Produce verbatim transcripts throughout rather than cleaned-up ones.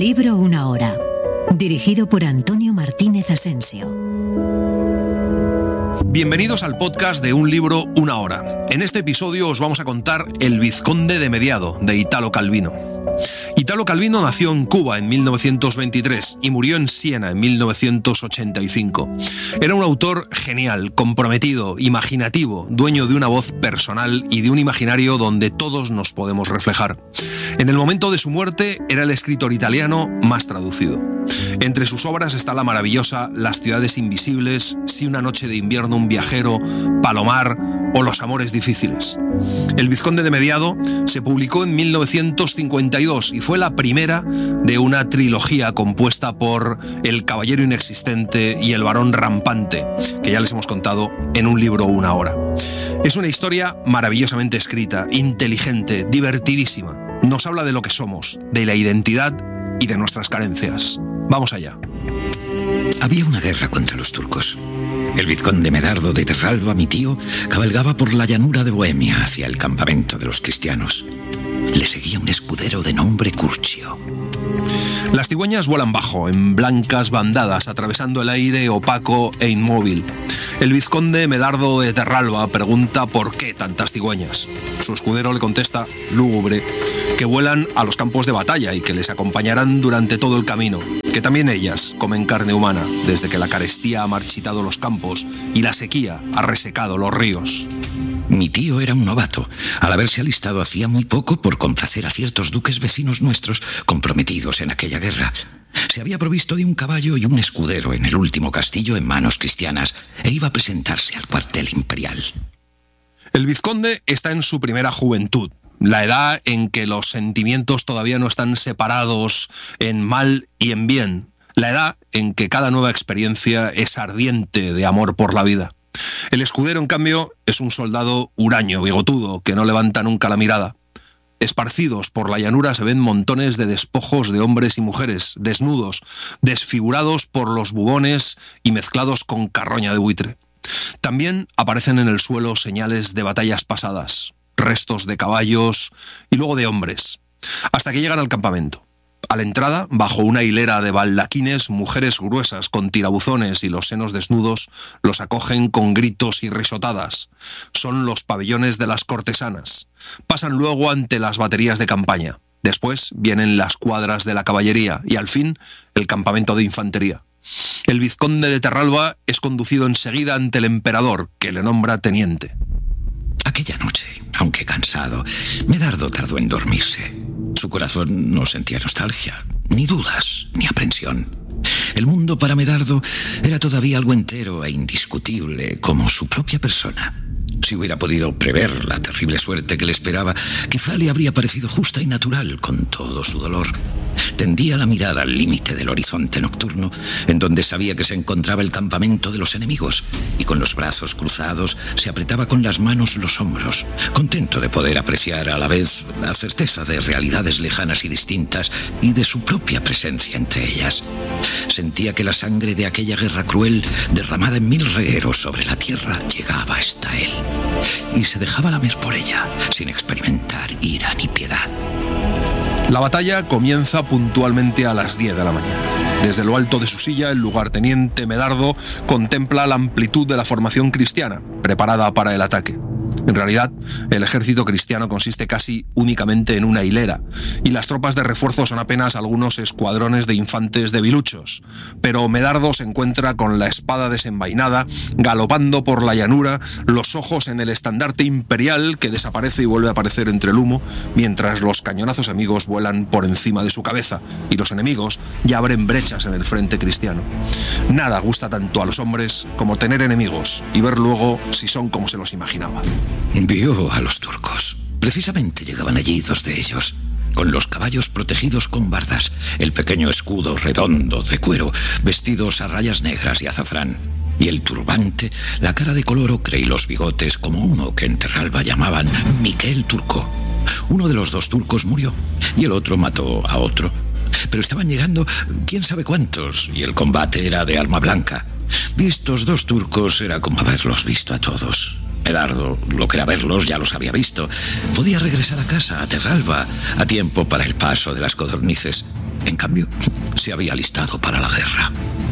Un libro, una hora. Dirigido por Antonio Martínez Asensio. Bienvenidos al podcast de Un libro, una hora. En este episodio os vamos a contar El Vizconde de Mediado, de Italo Calvino. Italo Calvino nació en Cuba en mil novecientos veintitrés y murió en Siena en mil novecientos ochenta y cinco. Era un autor genial, comprometido, imaginativo, dueño de una voz personal y de un imaginario donde todos nos podemos reflejar. En el momento de su muerte era el escritor italiano más traducido. Entre sus obras está la maravillosa Las ciudades invisibles, Si una noche de invierno un viajero, Palomar o Los amores difíciles. El Vizconde de Mediado se publicó en mil novecientos cincuenta y dos y fue la primera de una trilogía compuesta por El caballero inexistente y El varón rampante, que ya les hemos contado en Un libro, una hora. Es una historia maravillosamente escrita, inteligente, divertidísima. Nos habla de lo que somos, de la identidad y de nuestras carencias. Vamos allá. Había una guerra contra los turcos. El vizconde Medardo de Terralba, mi tío, cabalgaba por la llanura de Bohemia hacia el campamento de los cristianos. Le seguía un escudero de nombre Curcio. Las cigüeñas vuelan bajo, en blancas bandadas, atravesando el aire opaco e inmóvil. El vizconde Medardo de Terralba pregunta por qué tantas cigüeñas. Su escudero le contesta, lúgubre, que vuelan a los campos de batalla y que les acompañarán durante todo el camino, que también ellas comen carne humana, desde que la carestía ha marchitado los campos y la sequía ha resecado los ríos. Mi tío era un novato, al haberse alistado hacía muy poco por complacer a ciertos duques vecinos nuestros comprometidos en aquella guerra. Se había provisto de un caballo y un escudero en el último castillo en manos cristianas e iba a presentarse al cuartel imperial. El vizconde está en su primera juventud, la edad en que los sentimientos todavía no están separados en mal y en bien, la edad en que cada nueva experiencia es ardiente de amor por la vida. El escudero, en cambio, es un soldado huraño, bigotudo, que no levanta nunca la mirada. Esparcidos por la llanura se ven montones de despojos de hombres y mujeres, desnudos, desfigurados por los bubones y mezclados con carroña de buitre. También aparecen en el suelo señales de batallas pasadas, restos de caballos y luego de hombres, hasta que llegan al campamento. A la entrada, bajo una hilera de baldaquines, mujeres gruesas con tirabuzones y los senos desnudos los acogen con gritos y risotadas. Son los pabellones de las cortesanas. Pasan luego ante las baterías de campaña. Después vienen las cuadras de la caballería y al fin el campamento de infantería. El vizconde de Terralba es conducido enseguida ante el emperador, que le nombra teniente. Aquella noche, aunque cansado, Medardo tardó en dormirse. Su corazón no sentía nostalgia, ni dudas, ni aprensión. El mundo para Medardo era todavía algo entero e indiscutible, como su propia persona. Si hubiera podido prever la terrible suerte que le esperaba, quizá le habría parecido justa y natural con todo su dolor. Tendía la mirada al límite del horizonte nocturno, en donde sabía que se encontraba el campamento de los enemigos, y con los brazos cruzados se apretaba con las manos los hombros, contento de poder apreciar a la vez la certeza de realidades lejanas y distintas y de su propia presencia entre ellas. Sentía que la sangre de aquella guerra cruel, derramada en mil regueros sobre la tierra, llegaba hasta él, y se dejaba lamer por ella, sin experimentar ira ni piedad. La batalla comienza puntualmente a las diez de la mañana. Desde lo alto de su silla, el lugarteniente Medardo contempla la amplitud de la formación cristiana, preparada para el ataque. En realidad, el ejército cristiano consiste casi únicamente en una hilera, y las tropas de refuerzo son apenas algunos escuadrones de infantes debiluchos. Pero Medardo se encuentra con la espada desenvainada, galopando por la llanura, los ojos en el estandarte imperial que desaparece y vuelve a aparecer entre el humo, mientras los cañonazos amigos vuelan por encima de su cabeza, y los enemigos ya abren brechas en el frente cristiano. Nada gusta tanto a los hombres como tener enemigos, y ver luego si son como se los imaginaba. Vio a los turcos. Precisamente llegaban allí dos de ellos, con los caballos protegidos con bardas, el pequeño escudo redondo de cuero, vestidos a rayas negras y azafrán, y el turbante, la cara de color ocre y los bigotes como uno que en Terralba llamaban Miquel Turco. Uno de los dos turcos murió y el otro mató a otro. Pero estaban llegando quién sabe cuántos, y el combate era de arma blanca. Vistos dos turcos era como haberlos visto a todos. Medardo, lo que era verlos, ya los había visto. Podía regresar a casa, a Terralba, a tiempo para el paso de las codornices. en cambio, se había alistado para la guerra.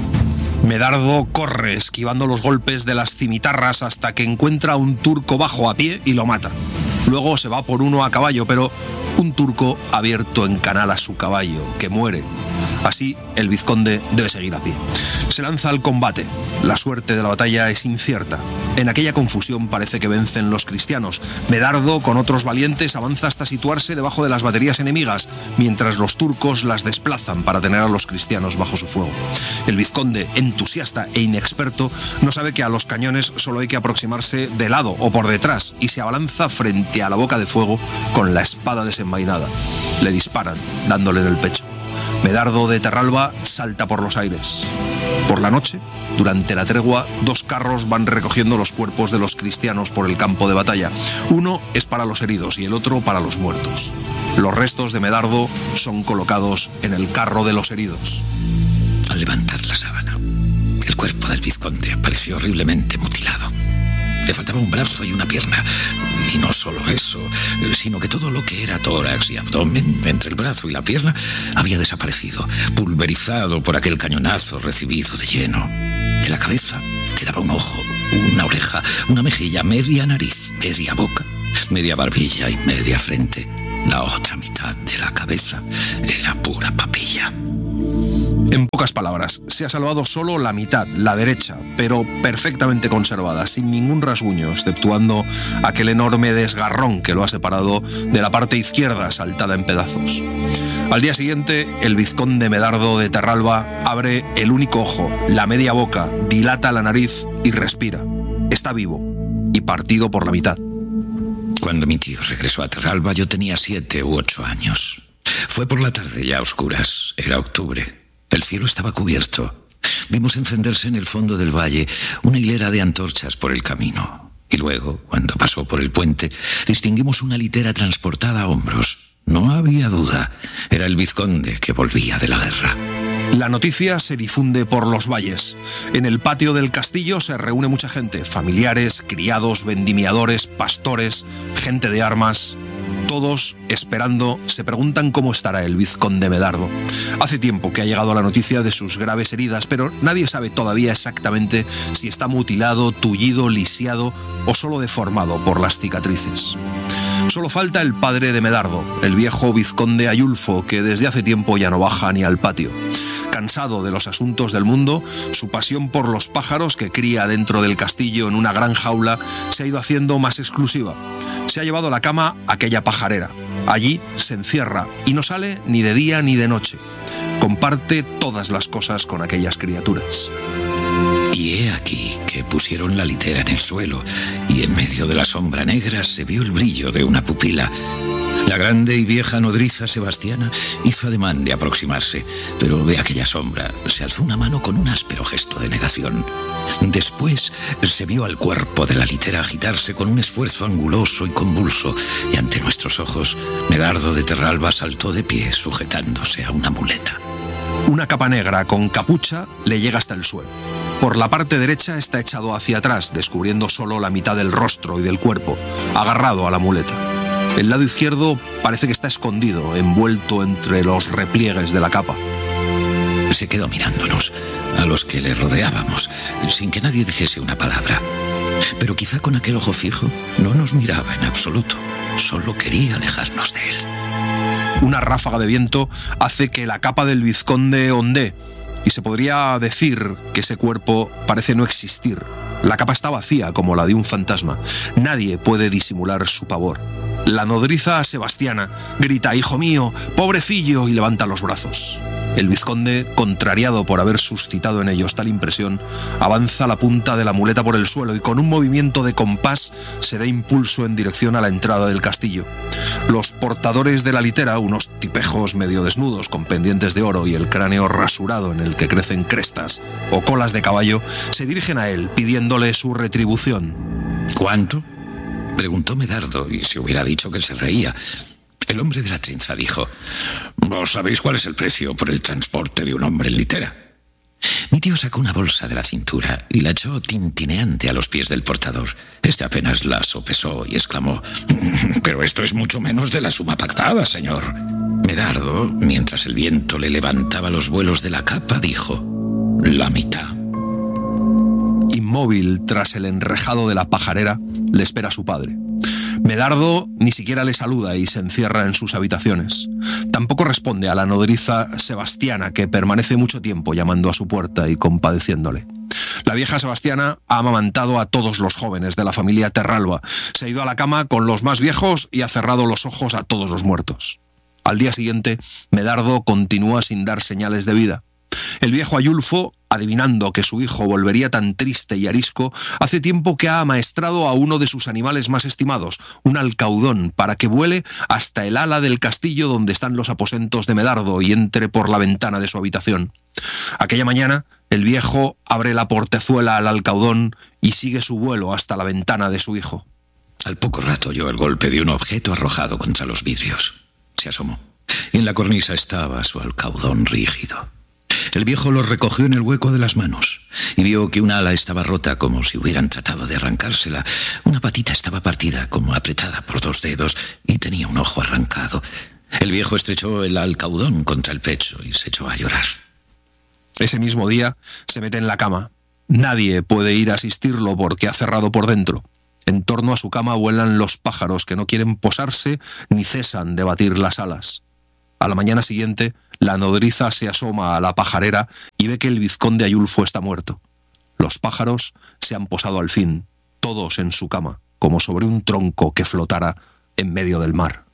Medardo corre esquivando los golpes de las cimitarras hasta que encuentra a un turco bajo a pie y lo mata. Luego se va por uno a caballo, pero un turco ha abierto en canal a su caballo, que muere. Así, el vizconde debe seguir a pie. Se lanza al combate. La suerte de la batalla es incierta. En aquella confusión parece que vencen los cristianos. Medardo, con otros valientes, avanza hasta situarse debajo de las baterías enemigas, mientras los turcos las desplazan para tener a los cristianos bajo su fuego. El vizconde, entusiasta e inexperto, no sabe que a los cañones solo hay que aproximarse de lado o por detrás, y se abalanza frente a la boca de fuego con la espada desenvainada. Le disparan, dándole en el pecho. Medardo de Terralba salta por los aires. Por la noche, durante la tregua, dos carros van recogiendo los cuerpos de los cristianos por el campo de batalla. Uno es para los heridos y el otro para los muertos. Los restos de Medardo son colocados en el carro de los heridos. Al levantar la sábana, el cuerpo del vizconde apareció horriblemente mutilado. Le faltaba un brazo y una pierna. Y no solo eso, sino que todo lo que era tórax y abdomen, entre el brazo y la pierna, había desaparecido, pulverizado por aquel cañonazo recibido de lleno. De la cabeza quedaba un ojo, una oreja, una mejilla, media nariz, media boca, media barbilla y media frente. La otra mitad de la cabeza era pura papilla. En pocas palabras, se ha salvado solo la mitad, la derecha, pero perfectamente conservada, sin ningún rasguño, exceptuando aquel enorme desgarrón que lo ha separado de la parte izquierda, saltada en pedazos. Al día siguiente, el vizconde Medardo de Terralba abre el único ojo, la media boca, dilata la nariz y respira. Está vivo y partido por la mitad. Cuando mi tío regresó a Terralba, yo tenía siete u ocho años. Fue por la tarde, ya a oscuras. Era octubre. El cielo estaba cubierto. Vimos encenderse en el fondo del valle una hilera de antorchas por el camino. Y luego, cuando pasó por el puente, distinguimos una litera transportada a hombros. No había duda. Era el vizconde que volvía de la guerra. La noticia se difunde por los valles. En el patio del castillo se reúne mucha gente, familiares, criados, vendimiadores, pastores, gente de armas. Todos, esperando, se preguntan cómo estará el vizconde Medardo. Hace tiempo que ha llegado la noticia de sus graves heridas, pero nadie sabe todavía exactamente si está mutilado, tullido, lisiado o solo deformado por las cicatrices. Solo falta el padre de Medardo, el viejo vizconde Ayulfo, que desde hace tiempo ya no baja ni al patio. Cansado de los asuntos del mundo, su pasión por los pájaros que cría dentro del castillo en una gran jaula se ha ido haciendo más exclusiva. Se ha llevado a la cama aquella pajarera. Allí se encierra y no sale ni de día ni de noche. Comparte todas las cosas con aquellas criaturas. Y he aquí que pusieron la litera en el suelo y en medio de la sombra negra se vio el brillo de una pupila. La grande y vieja nodriza Sebastiana hizo ademán de aproximarse, pero de aquella sombra se alzó una mano con un áspero gesto de negación. Después se vio al cuerpo de la litera agitarse con un esfuerzo anguloso y convulso, y ante nuestros ojos, Medardo de Terralba saltó de pie sujetándose a una muleta. Una capa negra con capucha le llega hasta el suelo. Por la parte derecha está echado hacia atrás, descubriendo solo la mitad del rostro y del cuerpo, agarrado a la muleta. El lado izquierdo parece que está escondido, envuelto entre los repliegues de la capa. Se quedó mirándonos, a los que le rodeábamos, sin que nadie dijese una palabra. Pero quizá con aquel ojo fijo no nos miraba en absoluto, solo quería alejarnos de él. Una ráfaga de viento hace que la capa del vizconde ondee, y se podría decir que ese cuerpo parece no existir. La capa está vacía, como la de un fantasma. Nadie puede disimular su pavor. La nodriza Sebastiana grita: «¡Hijo mío, pobrecillo!» y levanta los brazos. El vizconde, contrariado por haber suscitado en ellos tal impresión, avanza la punta de la muleta por el suelo y con un movimiento de compás se da impulso en dirección a la entrada del castillo. Los portadores de la litera, unos tipejos medio desnudos con pendientes de oro y el cráneo rasurado en el que crecen crestas o colas de caballo, se dirigen a él pidiéndole su retribución. ¿Cuánto?, preguntó Medardo, y se hubiera dicho que se reía. El hombre de la trenza dijo: «¿Vos sabéis cuál es el precio por el transporte de un hombre en litera?» Mi tío sacó una bolsa de la cintura y la echó tintineante a los pies del portador. Este apenas la sopesó y exclamó: «Pero esto es mucho menos de la suma pactada, señor». Medardo, mientras el viento le levantaba los vuelos de la capa, dijo: la mitad. Inmóvil tras el enrejado de la pajarera, le espera su padre. Medardo ni siquiera le saluda y se encierra en sus habitaciones. Tampoco responde a la nodriza Sebastiana, que permanece mucho tiempo llamando a su puerta y compadeciéndole. La vieja Sebastiana ha amamantado a todos los jóvenes de la familia Terralba, se ha ido a la cama con los más viejos y ha cerrado los ojos a todos los muertos. Al día siguiente, Medardo continúa sin dar señales de vida. El viejo Ayulfo, adivinando que su hijo volvería tan triste y arisco, hace tiempo que ha amaestrado a uno de sus animales más estimados, un alcaudón, para que vuele hasta el ala del castillo donde están los aposentos de Medardo y entre por la ventana de su habitación. Aquella mañana, el viejo abre la portezuela al alcaudón y sigue su vuelo hasta la ventana de su hijo. Al poco rato oyó el golpe de un objeto arrojado contra los vidrios. Se asomó, y en la cornisa estaba su alcaudón rígido. El viejo lo recogió en el hueco de las manos y vio que una ala estaba rota como si hubieran tratado de arrancársela. Una patita estaba partida como apretada por dos dedos y tenía un ojo arrancado. El viejo estrechó el alcaudón contra el pecho y se echó a llorar. Ese mismo día se mete en la cama. Nadie puede ir a asistirlo porque ha cerrado por dentro. En torno a su cama vuelan los pájaros que no quieren posarse ni cesan de batir las alas. A la mañana siguiente, la nodriza se asoma a la pajarera y ve que el vizconde Ayulfo está muerto. Los pájaros se han posado al fin, todos en su cama, como sobre un tronco que flotara en medio del mar.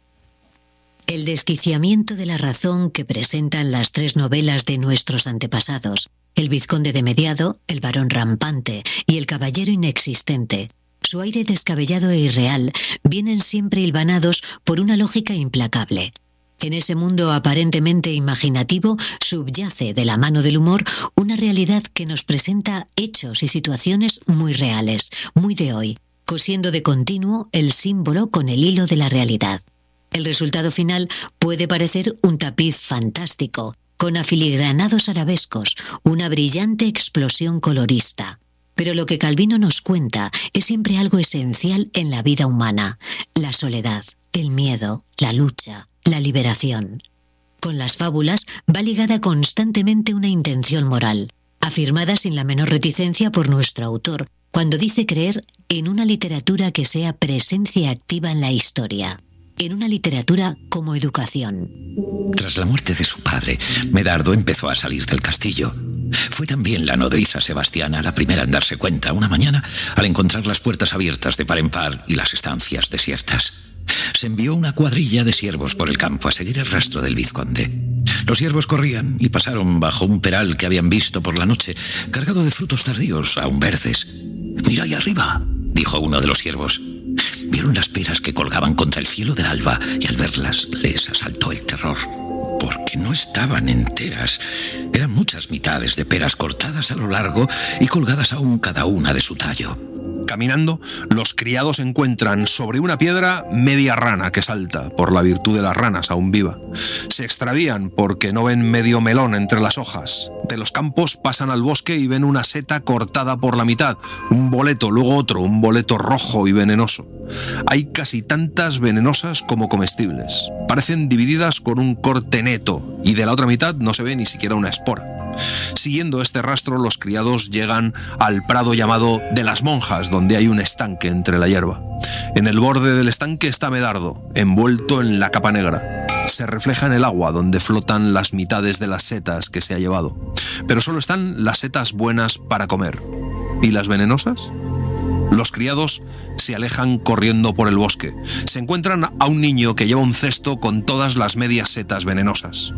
El desquiciamiento de la razón que presentan las tres novelas de nuestros antepasados, El vizconde de Mediado, El varón rampante y El caballero inexistente, su aire descabellado e irreal, vienen siempre hilvanados por una lógica implacable. En ese mundo aparentemente imaginativo subyace, de la mano del humor, una realidad que nos presenta hechos y situaciones muy reales, muy de hoy, cosiendo de continuo el símbolo con el hilo de la realidad. El resultado final puede parecer un tapiz fantástico, con afiligranados arabescos, una brillante explosión colorista. Pero lo que Calvino nos cuenta es siempre algo esencial en la vida humana: la soledad, el miedo, la lucha, la liberación. Con las fábulas va ligada constantemente una intención moral, afirmada sin la menor reticencia por nuestro autor, cuando dice creer en una literatura que sea presencia activa en la historia, en una literatura como educación. Tras la muerte de su padre, Medardo empezó a salir del castillo. Fue también la nodriza Sebastiana la primera en darse cuenta una mañana al encontrar las puertas abiertas de par en par y las estancias desiertas. Se envió una cuadrilla de siervos por el campo a seguir el rastro del vizconde. Los siervos corrían y pasaron bajo un peral que habían visto por la noche, cargado de frutos tardíos, aún verdes. «Mira ahí arriba», dijo uno de los siervos. Vieron las peras que colgaban contra el cielo del alba y al verlas les asaltó el terror, porque no estaban enteras. Eran muchas mitades de peras cortadas a lo largo y colgadas aún cada una de su tallo. Caminando, los criados encuentran sobre una piedra media rana que salta, por la virtud de las ranas aún viva. Se extravían porque no ven medio melón entre las hojas. De los campos pasan al bosque y ven una seta cortada por la mitad, un boleto, luego otro, un boleto rojo y venenoso. Hay casi tantas venenosas como comestibles. Parecen divididas con un corte neto y de la otra mitad no se ve ni siquiera una espora. Siguiendo este rastro, los criados llegan al prado llamado de las monjas, donde hay un estanque entre la hierba. En el borde del estanque está Medardo, envuelto en la capa negra. Se refleja en el agua, donde flotan las mitades de las setas que se ha llevado. Pero solo están las setas buenas para comer. ¿Y las venenosas? Los criados se alejan corriendo por el bosque. Se encuentran a un niño que lleva un cesto con todas las medias setas venenosas.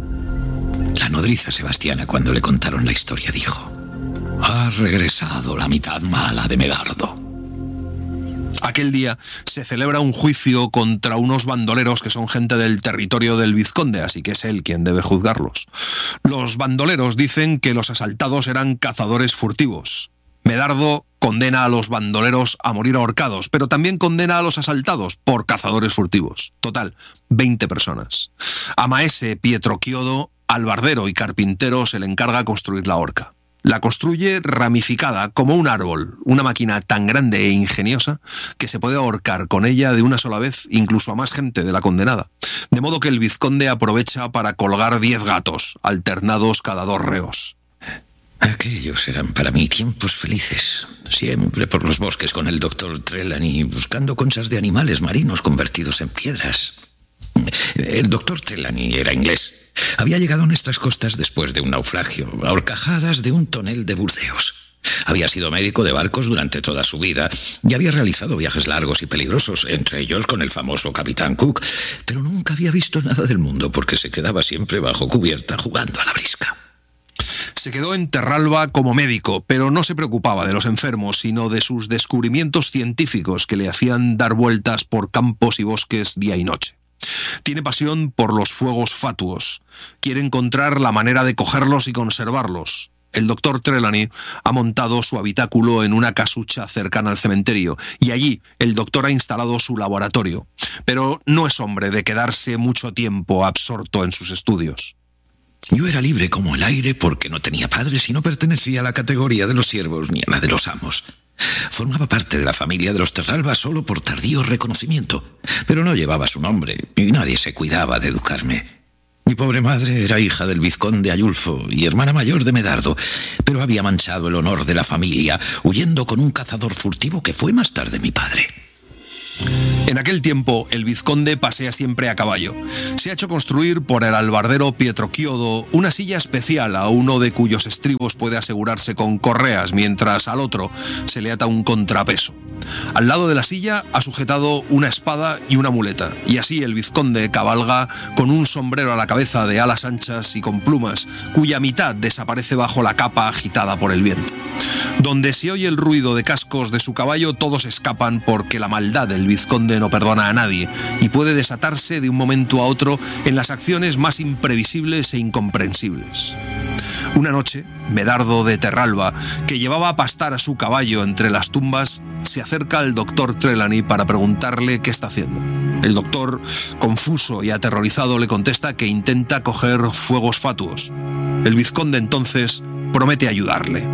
La nodriza Sebastiana, cuando le contaron la historia, dijo: «Ha regresado la mitad mala de Medardo». Aquel día se celebra un juicio contra unos bandoleros que son gente del territorio del vizconde, así que es él quien debe juzgarlos. Los bandoleros dicen que los asaltados eran cazadores furtivos. Medardo condena a los bandoleros a morir ahorcados, pero también condena a los asaltados por cazadores furtivos. Total, veinte personas. A maese Pietro Chiodo, albardero y carpintero, se le encarga construir la horca. La construye ramificada como un árbol, una máquina tan grande e ingeniosa que se puede ahorcar con ella de una sola vez incluso a más gente de la condenada. De modo que el vizconde aprovecha para colgar diez gatos, alternados cada dos reos. Aquellos eran para mí tiempos felices. Siempre por los bosques con el doctor Trelawney, buscando conchas de animales marinos convertidos en piedras. El doctor Trelawney era inglés. Había llegado a nuestras costas después de un naufragio, a horcajadas de un tonel de Burdeos. Había sido médico de barcos durante toda su vida y había realizado viajes largos y peligrosos, entre ellos con el famoso Capitán Cook, pero nunca había visto nada del mundo porque se quedaba siempre bajo cubierta jugando a la brisca. Se quedó en Terralba como médico, pero no se preocupaba de los enfermos, sino de sus descubrimientos científicos que le hacían dar vueltas por campos y bosques día y noche. Tiene pasión por los fuegos fatuos. Quiere encontrar la manera de cogerlos y conservarlos. El doctor Trelawney ha montado su habitáculo en una casucha cercana al cementerio y allí el doctor ha instalado su laboratorio. Pero no es hombre de quedarse mucho tiempo absorto en sus estudios. Yo era libre como el aire porque no tenía padres y no pertenecía a la categoría de los siervos ni a la de los amos. Formaba parte de la familia de los Terralba solo por tardío reconocimiento, pero no llevaba su nombre y nadie se cuidaba de educarme. Mi pobre madre era hija del vizconde Ayulfo y hermana mayor de Medardo, pero había manchado el honor de la familia huyendo con un cazador furtivo que fue más tarde mi padre. En aquel tiempo, el vizconde pasea siempre a caballo. Se ha hecho construir por el albardero Pietro Chiodo una silla especial a uno de cuyos estribos puede asegurarse con correas, mientras al otro se le ata un contrapeso. Al lado de la silla ha sujetado una espada y una muleta, y así el vizconde cabalga con un sombrero a la cabeza de alas anchas y con plumas, cuya mitad desaparece bajo la capa agitada por el viento. Donde se oye el ruido de cascos de su caballo, todos escapan porque la maldad del vizconde no perdona a nadie y puede desatarse de un momento a otro en las acciones más imprevisibles e incomprensibles. Una noche, Medardo de Terralba, que llevaba a pastar a su caballo entre las tumbas, se acerca al doctor Trelawney para preguntarle qué está haciendo. El doctor, confuso y aterrorizado, le contesta que intenta coger fuegos fatuos. El vizconde entonces promete ayudarle.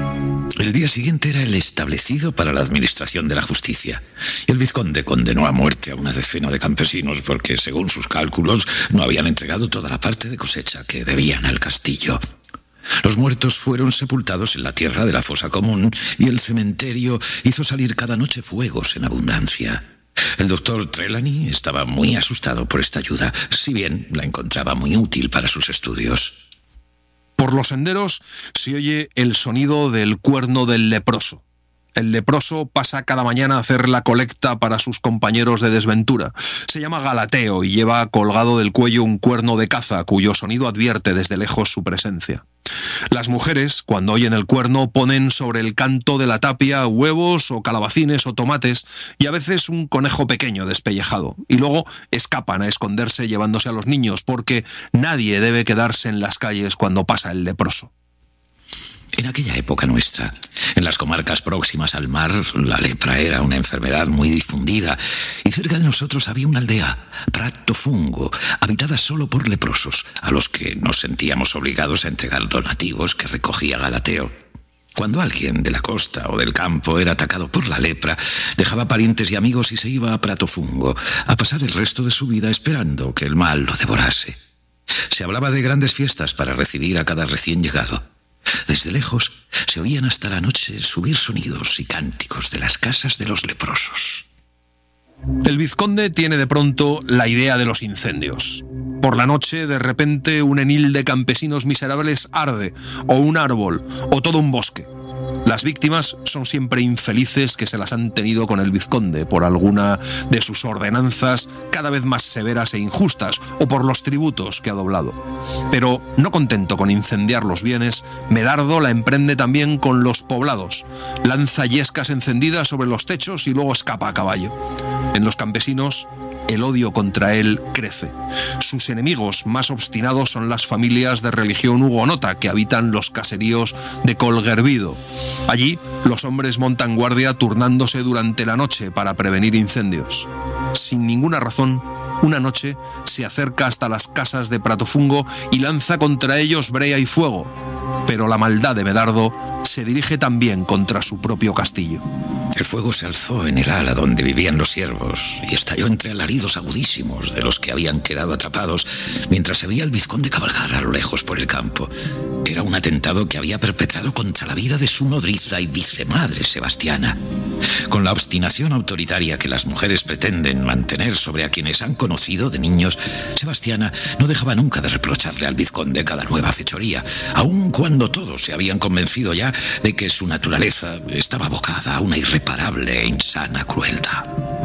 El día siguiente era el establecido para la administración de la justicia. El vizconde condenó a muerte a una decena de campesinos porque, según sus cálculos, no habían entregado toda la parte de cosecha que debían al castillo. Los muertos fueron sepultados en la tierra de la fosa común y el cementerio hizo salir cada noche fuegos en abundancia. El doctor Trelawney estaba muy asustado por esta ayuda, si bien la encontraba muy útil para sus estudios. Por los senderos se oye el sonido del cuerno del leproso. El leproso pasa cada mañana a hacer la colecta para sus compañeros de desventura. Se llama Galateo y lleva colgado del cuello un cuerno de caza cuyo sonido advierte desde lejos su presencia. Las mujeres, cuando oyen el cuerno, ponen sobre el canto de la tapia huevos o calabacines o tomates y a veces un conejo pequeño despellejado. Y luego escapan a esconderse llevándose a los niños porque nadie debe quedarse en las calles cuando pasa el leproso. En aquella época nuestra, en las comarcas próximas al mar, la lepra era una enfermedad muy difundida y cerca de nosotros había una aldea, Pratofungo, habitada solo por leprosos, a los que nos sentíamos obligados a entregar donativos que recogía Galateo. Cuando alguien de la costa o del campo era atacado por la lepra, dejaba parientes y amigos y se iba a Pratofungo a pasar el resto de su vida esperando que el mal lo devorase. Se hablaba de grandes fiestas para recibir a cada recién llegado. Desde lejos se oían hasta la noche subir sonidos y cánticos de las casas de los leprosos. El vizconde tiene de pronto la idea de los incendios. Por la noche, de repente, un enil de campesinos miserables arde, o un árbol, o todo un bosque. Las víctimas son siempre infelices que se las han tenido con el vizconde por alguna de sus ordenanzas cada vez más severas e injustas o por los tributos que ha doblado. Pero no contento con incendiar los bienes, Medardo la emprende también con los poblados. Lanza yescas encendidas sobre los techos y luego escapa a caballo. En los campesinos, el odio contra él crece. Sus enemigos más obstinados son las familias de religión hugonota que habitan los caseríos de Colgervido. Allí, los hombres montan guardia turnándose durante la noche para prevenir incendios. Sin ninguna razón, una noche se acerca hasta las casas de Pratofungo y lanza contra ellos brea y fuego. Pero la maldad de Medardo se dirige también contra su propio castillo. El fuego se alzó en el ala donde vivían los siervos y estalló entre alaridos agudísimos de los que habían quedado atrapados mientras se veía al vizconde cabalgar a lo lejos por el campo. Era un atentado que había perpetrado contra la vida de su nodriza y vicemadre Sebastiana. Con la obstinación autoritaria que las mujeres pretenden mantener sobre a quienes han conocido de niños, Sebastiana no dejaba nunca de reprocharle al vizconde cada nueva fechoría, aun cuando todos se habían convencido ya de que su naturaleza estaba abocada a una irreparable e insana crueldad.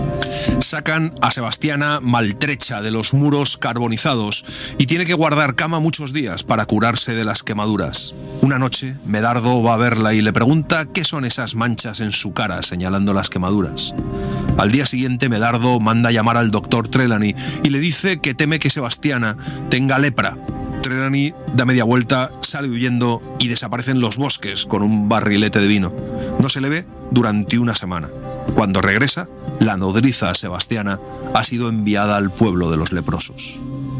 Sacan a Sebastiana maltrecha de los muros carbonizados y tiene que guardar cama muchos días para curarse de las quemaduras. Una noche, Medardo va a verla y le pregunta qué son esas manchas en su cara, señalando las quemaduras. Al día siguiente, Medardo manda llamar al doctor Trelawney y le dice que teme que Sebastiana tenga lepra. Trelawney da media vuelta, sale huyendo y desaparece en los bosques con un barrilete de vino. No se le ve durante una semana. Cuando regresa, la nodriza Sebastiana ha sido enviada al pueblo de los leprosos.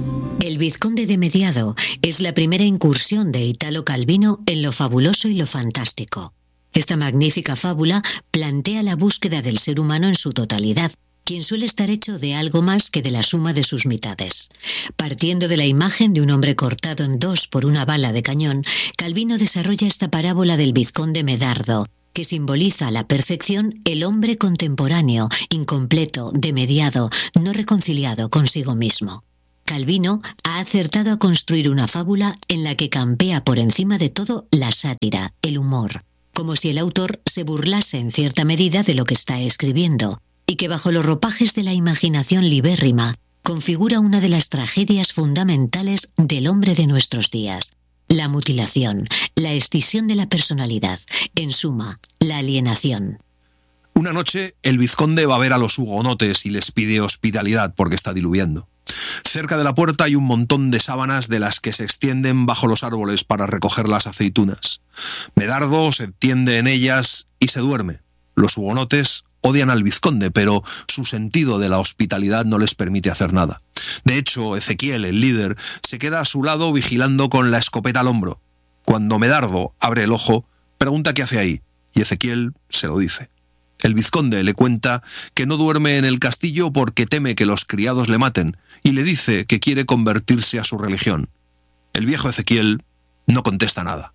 El vizconde de Mediado es la primera incursión de Italo Calvino en lo fabuloso y lo fantástico. Esta magnífica fábula plantea la búsqueda del ser humano en su totalidad, quien suele estar hecho de algo más que de la suma de sus mitades. Partiendo de la imagen de un hombre cortado en dos por una bala de cañón, Calvino desarrolla esta parábola del vizconde Medardo, que simboliza a la perfección el hombre contemporáneo, incompleto, demediado, no reconciliado consigo mismo. Calvino ha acertado a construir una fábula en la que campea por encima de todo la sátira, el humor, como si el autor se burlase en cierta medida de lo que está escribiendo, y que bajo los ropajes de la imaginación libérrima configura una de las tragedias fundamentales del hombre de nuestros días: la mutilación, la escisión de la personalidad, en suma, la alienación. Una noche, el vizconde va a ver a los hugonotes y les pide hospitalidad porque está diluviando. Cerca de la puerta hay un montón de sábanas de las que se extienden bajo los árboles para recoger las aceitunas. Medardo se tiende en ellas y se duerme. Los hugonotes odian al vizconde, pero su sentido de la hospitalidad no les permite hacer nada. De hecho, Ezequiel, el líder, se queda a su lado vigilando con la escopeta al hombro. Cuando Medardo abre el ojo, pregunta qué hace ahí, y Ezequiel se lo dice. El vizconde le cuenta que no duerme en el castillo porque teme que los criados le maten, y le dice que quiere convertirse a su religión. El viejo Ezequiel no contesta nada.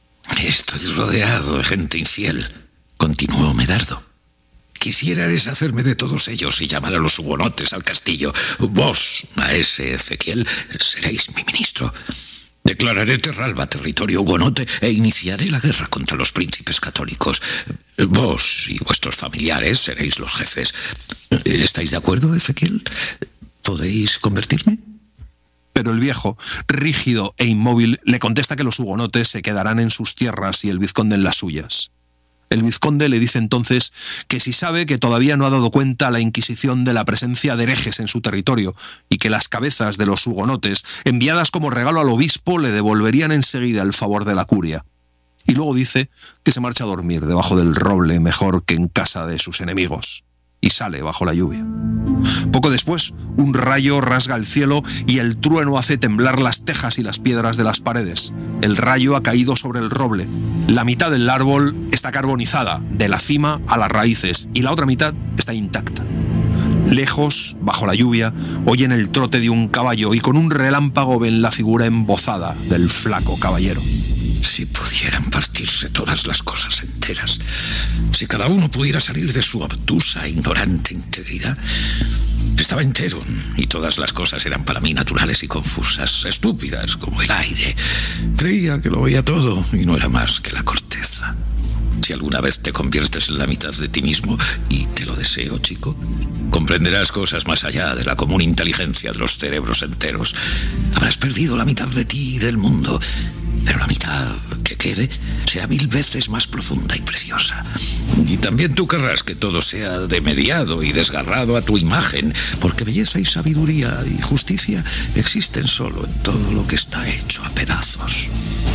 Estoy rodeado de gente infiel, continuó Medardo. Quisiera deshacerme de todos ellos y llamar a los hugonotes al castillo. Vos, maese Ezequiel, seréis mi ministro. Declararé Terralba territorio hugonote e iniciaré la guerra contra los príncipes católicos. Vos y vuestros familiares seréis los jefes. ¿Estáis de acuerdo, Ezequiel? ¿Podéis convertirme? Pero el viejo, rígido e inmóvil, le contesta que los hugonotes se quedarán en sus tierras y el vizconde en las suyas. El vizconde le dice entonces que si sabe que todavía no ha dado cuenta a la Inquisición de la presencia de herejes en su territorio y que las cabezas de los hugonotes, enviadas como regalo al obispo, le devolverían enseguida el favor de la curia. Y luego dice que se marcha a dormir debajo del roble mejor que en casa de sus enemigos. Y sale bajo la lluvia. Poco después, un rayo rasga el cielo y el trueno hace temblar las tejas y las piedras de las paredes. El rayo ha caído sobre el roble. La mitad del árbol está carbonizada, de la cima a las raíces, y la otra mitad está intacta. Lejos, bajo la lluvia, oyen el trote de un caballo y con un relámpago ven la figura embozada del flaco caballero. Si pudieran partirse todas las cosas enteras, si cada uno pudiera salir de su obtusa e ignorante integridad. Estaba entero y todas las cosas eran para mí naturales y confusas, estúpidas como el aire. Creía que lo veía todo y no era más que la corteza. Si alguna vez te conviertes en la mitad de ti mismo, y te lo deseo, chico, comprenderás cosas más allá de la común inteligencia de los cerebros enteros. Habrás perdido la mitad de ti y del mundo, pero la mitad que quede será mil veces más profunda y preciosa. Y también tú querrás que todo sea demediado y desgarrado a tu imagen, porque belleza y sabiduría y justicia existen solo en todo lo que está hecho a pedazos.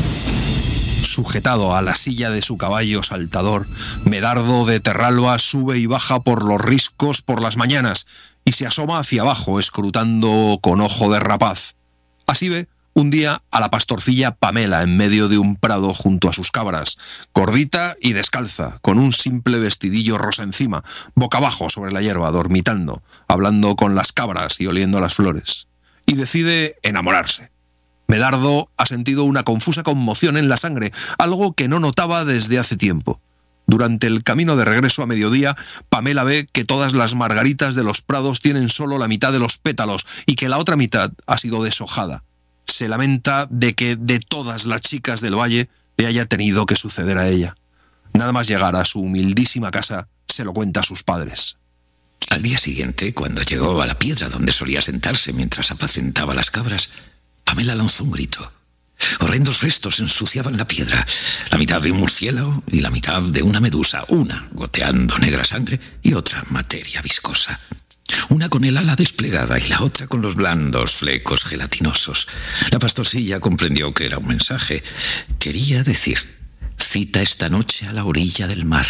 Sujetado a la silla de su caballo saltador, Medardo de Terralba sube y baja por los riscos por las mañanas y se asoma hacia abajo, escrutando con ojo de rapaz. Así ve un día a la pastorcilla Pamela en medio de un prado junto a sus cabras, gordita y descalza, con un simple vestidillo rosa encima, boca abajo sobre la hierba, dormitando, hablando con las cabras y oliendo las flores. Y decide enamorarse. Medardo ha sentido una confusa conmoción en la sangre, algo que no notaba desde hace tiempo. Durante el camino de regreso a mediodía, Pamela ve que todas las margaritas de los prados tienen solo la mitad de los pétalos y que la otra mitad ha sido deshojada. Se lamenta de que de todas las chicas del valle le haya tenido que suceder a ella. Nada más llegar a su humildísima casa, se lo cuenta a sus padres. Al día siguiente, cuando llegó a la piedra donde solía sentarse mientras apacentaba las cabras, Pamela lanzó un grito. Horrendos restos ensuciaban la piedra, la mitad de un murciélago y la mitad de una medusa, una goteando negra sangre y otra materia viscosa. Una con el ala desplegada y la otra con los blandos flecos gelatinosos. La pastorcilla comprendió que era un mensaje. Quería decir: cita esta noche a la orilla del mar.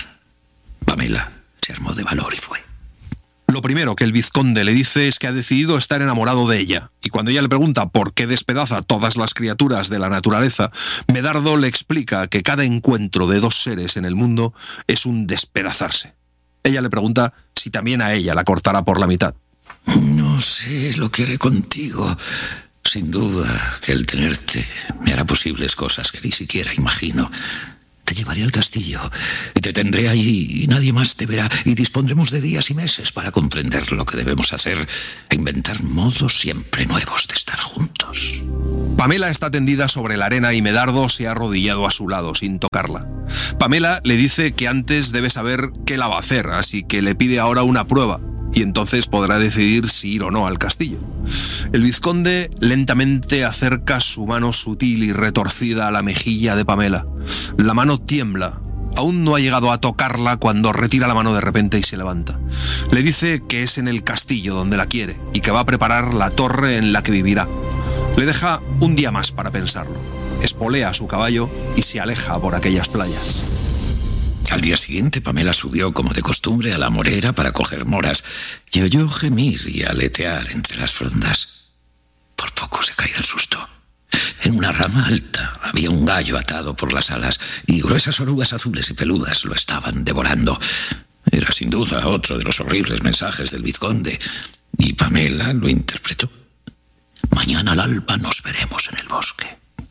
Pamela se armó de valor y fue. Lo primero que el vizconde le dice es que ha decidido estar enamorado de ella, y cuando ella le pregunta por qué despedaza todas las criaturas de la naturaleza, Medardo le explica que cada encuentro de dos seres en el mundo es un despedazarse. Ella le pregunta si también a ella la cortará por la mitad. No sé lo que haré contigo. Sin duda que el tenerte me hará posibles cosas que ni siquiera imagino. Te llevaré al castillo y te tendré allí y nadie más te verá, y dispondremos de días y meses para comprender lo que debemos hacer e inventar modos siempre nuevos de estar juntos. Pamela está tendida sobre la arena y Medardo se ha arrodillado a su lado sin tocarla. Pamela le dice que antes debe saber qué la va a hacer, así que le pide ahora una prueba, y entonces podrá decidir si ir o no al castillo. El vizconde lentamente acerca su mano sutil y retorcida a la mejilla de Pamela. La mano tiembla. Aún no ha llegado a tocarla cuando retira la mano de repente y se levanta. Le dice que es en el castillo donde la quiere y que va a preparar la torre en la que vivirá. Le deja un día más para pensarlo. Espolea a su caballo y se aleja por aquellas playas. Al día siguiente, Pamela subió como de costumbre a la morera para coger moras y oyó gemir y aletear entre las frondas. Por poco se cae del susto. En una rama alta había un gallo atado por las alas y gruesas orugas azules y peludas lo estaban devorando. Era sin duda otro de los horribles mensajes del vizconde, y Pamela lo interpretó. Mañana al alba nos veremos en el bosque.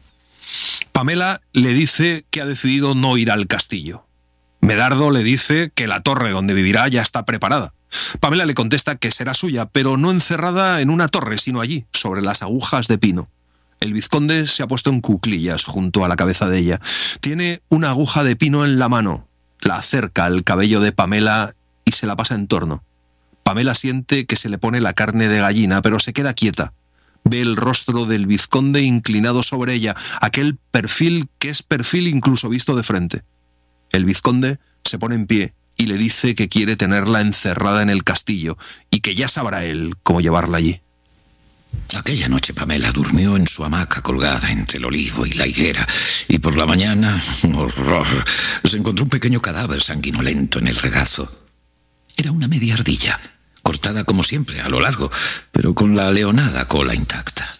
Pamela le dice que ha decidido no ir al castillo. Medardo le dice que la torre donde vivirá ya está preparada. Pamela le contesta que será suya, pero no encerrada en una torre, sino allí, sobre las agujas de pino. El vizconde se ha puesto en cuclillas junto a la cabeza de ella. Tiene una aguja de pino en la mano, la acerca al cabello de Pamela y se la pasa en torno. Pamela siente que se le pone la carne de gallina, pero se queda quieta. Ve el rostro del vizconde inclinado sobre ella, aquel perfil que es perfil incluso visto de frente. El vizconde se pone en pie y le dice que quiere tenerla encerrada en el castillo y que ya sabrá él cómo llevarla allí. Aquella noche Pamela durmió en su hamaca colgada entre el olivo y la higuera, y por la mañana, horror, se encontró un pequeño cadáver sanguinolento en el regazo. Era una media ardilla, cortada como siempre a lo largo, pero con la leonada cola intacta.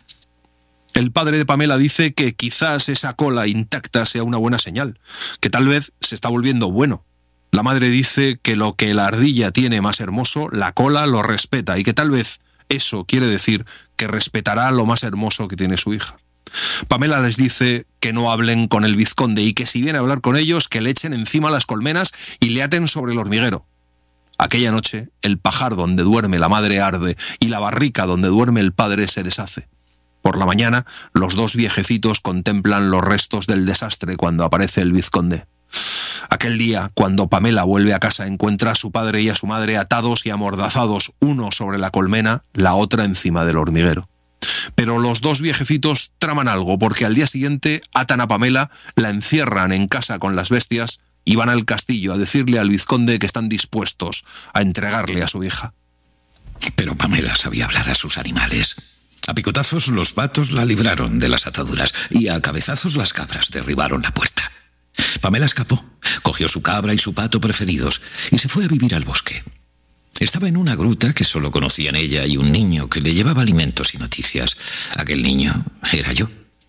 El padre de Pamela dice que quizás esa cola intacta sea una buena señal, que tal vez se está volviendo bueno. La madre dice que lo que la ardilla tiene más hermoso, la cola lo respeta, y que tal vez eso quiere decir que respetará lo más hermoso que tiene su hija. Pamela les dice que no hablen con el vizconde y que si viene a hablar con ellos, que le echen encima las colmenas y le aten sobre el hormiguero. Aquella noche, el pajar donde duerme la madre arde y la barrica donde duerme el padre se deshace. Por la mañana, los dos viejecitos contemplan los restos del desastre cuando aparece el vizconde. Aquel día, cuando Pamela vuelve a casa, encuentra a su padre y a su madre atados y amordazados, uno sobre la colmena, la otra encima del hormiguero. Pero los dos viejecitos traman algo, porque al día siguiente atan a Pamela, la encierran en casa con las bestias y van al castillo a decirle al vizconde que están dispuestos a entregarle a su hija. Pero Pamela sabía hablar a sus animales. A picotazos los patos la libraron de las ataduras y a cabezazos las cabras derribaron la puerta. Pamela escapó, cogió su cabra y su pato preferidos y se fue a vivir al bosque. Estaba en una gruta que solo conocían ella y un niño que le llevaba alimentos y noticias. Aquel niño era yo.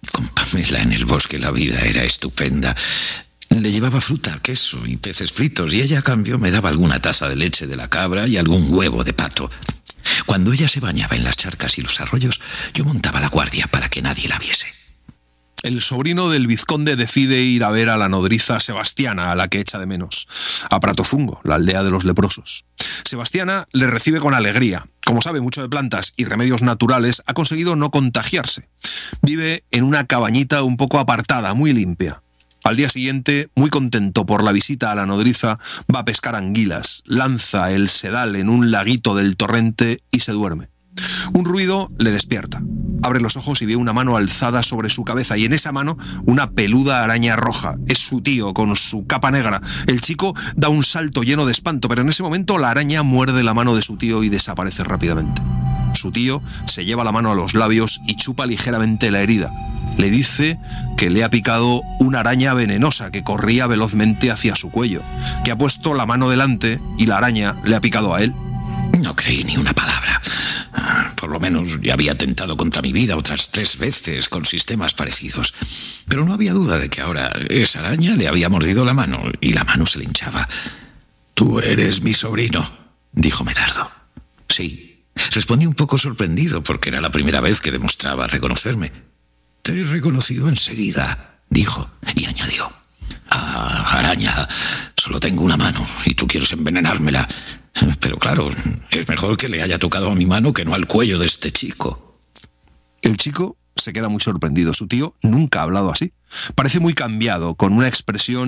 Con Pamela en el bosque la vida era estupenda. Le llevaba fruta, queso y peces fritos, y ella a cambio me daba alguna taza de leche de la cabra y algún huevo de pato. Cuando ella se bañaba en las charcas y los arroyos, yo montaba la guardia para que nadie la viese. El sobrino del vizconde decide ir a ver a la nodriza Sebastiana, a la que echa de menos, a Pratofungo, la aldea de los leprosos. Sebastiana le recibe con alegría. Como sabe mucho de plantas y remedios naturales, ha conseguido no contagiarse. Vive en una cabañita un poco apartada, muy limpia. Al día siguiente, muy contento por la visita a la nodriza, va a pescar anguilas, lanza el sedal en un laguito del torrente y se duerme. Un ruido le despierta. Abre los ojos y ve una mano alzada sobre su cabeza, y en esa mano una peluda araña roja. Es su tío con su capa negra. El chico da un salto lleno de espanto, pero en ese momento la araña muerde la mano de su tío y desaparece rápidamente. Su tío se lleva la mano a los labios y chupa ligeramente la herida. Le dice que le ha picado una araña venenosa que corría velozmente hacia su cuello, que ha puesto la mano delante y la araña le ha picado a él. No creí ni una palabra. Por lo menos ya había tentado contra mi vida otras tres veces con sistemas parecidos. Pero no había duda de que ahora esa araña le había mordido la mano y la mano se le hinchaba. «Tú eres mi sobrino», dijo Medardo. «Sí», respondí un poco sorprendido porque era la primera vez que demostraba reconocerme. «Te he reconocido enseguida», dijo, y añadió: «Ah, araña, solo tengo una mano y tú quieres envenenármela. Pero claro, es mejor que le haya tocado a mi mano que no al cuello de este chico». El chico se queda muy sorprendido. Su tío nunca ha hablado así. Parece muy cambiado, con una expresión